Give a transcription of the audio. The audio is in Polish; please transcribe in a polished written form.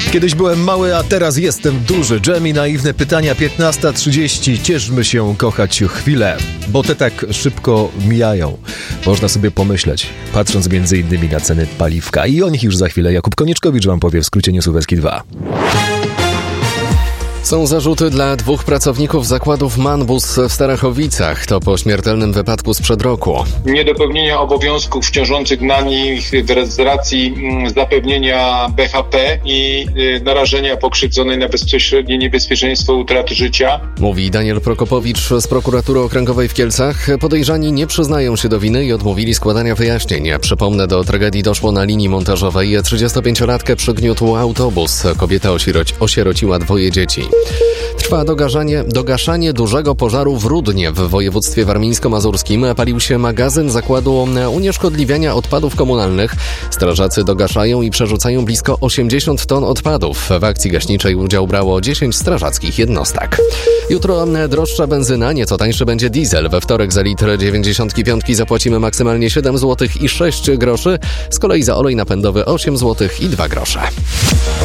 Kiedyś byłem mały, a teraz jestem duży. Dżem i naiwne pytania, 15:30. Cieszmy się kochać chwilę, bo te tak szybko mijają. Można sobie pomyśleć, patrząc m.in. na ceny paliwka. I o nich już za chwilę Jakub Konieczkowicz wam powie w skrócie Newsóweczki 2. Są zarzuty dla 2 pracowników zakładów Manbus w Starachowicach. To po śmiertelnym wypadku sprzed roku. Niedopełnienia obowiązków ciążących na nich z racji zapewnienia BHP i narażenia pokrzywdzonej na bezpośrednie niebezpieczeństwo utraty życia. Mówi Daniel Prokopowicz z Prokuratury Okręgowej w Kielcach. Podejrzani nie przyznają się do winy i odmówili składania wyjaśnień. Przypomnę, do tragedii doszło na linii montażowej. 35-latkę przygniótł autobus. Kobieta osierociła 2 dzieci. Trwa dogaszanie dużego pożaru w Rudnie w województwie warmińsko-mazurskim. Palił się magazyn zakładu unieszkodliwiania odpadów komunalnych. Strażacy dogaszają i przerzucają blisko 80 ton odpadów. W akcji gaśniczej udział brało 10 strażackich jednostek. Jutro droższa benzyna, nieco tańszy będzie diesel. We wtorek za litr 95 zapłacimy maksymalnie 7 zł i 6 groszy. Z kolei za olej napędowy 8 zł i 2 grosze.